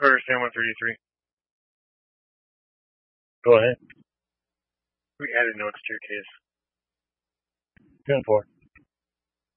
Or San 133. Go ahead. We added notes to your case. 2 and 4.